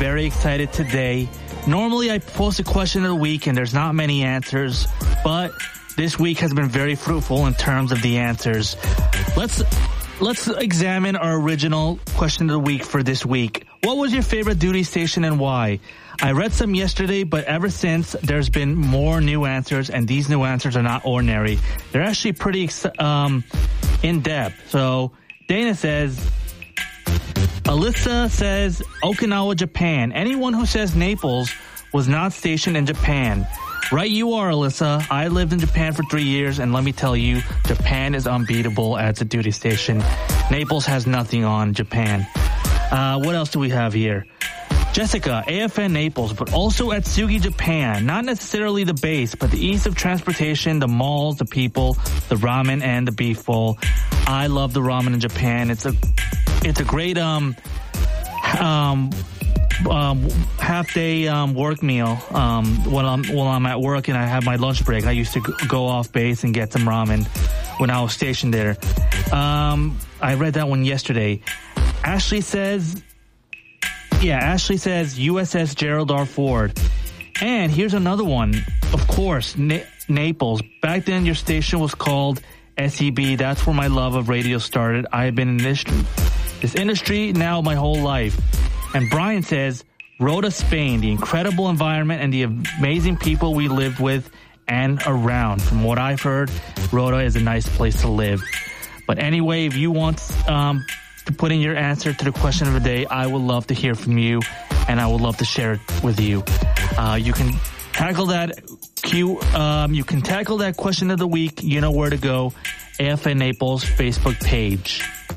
very excited today. Normally, I post a question of the week and there's not many answers, but this week has been very fruitful in terms of the answers. Let's examine our original question of the week for this week. What was your favorite duty station and why? I read some yesterday, but ever since, there's been more new answers, and these new answers are not ordinary. They're actually pretty in-depth. So, Dana says, Alyssa says, Okinawa, Japan. Anyone who says Naples was not stationed in Japan. Right you are, Alyssa. I lived in Japan for 3 years, and let me tell you, Japan is unbeatable as a duty station. Naples has nothing on Japan. What else do we have here? Jessica, AFN Naples, but also at Sugi, Japan. Not necessarily the base, but the ease of transportation, the malls, the people, the ramen, and the beef bowl. I love the ramen in Japan. It's a great half-day work meal while I'm at work and I have my lunch break. I used to go off base and get some ramen when I was stationed there. I read that one yesterday. Ashley says USS Gerald R. Ford. And here's another one. Of course, Naples. Back then, your station was called SEB. That's where my love of radio started. I have been in this industry now my whole life. And Brian says, Rota, Spain. The incredible environment and the amazing people we lived with and around. From what I've heard, Rota is a nice place to live. But anyway, if you want to put in your answer to the question of the day, I would love to hear from you, and I would love to share it with you. You can tackle that you can tackle that question of the week. You know where to go. AFN Naples Facebook page.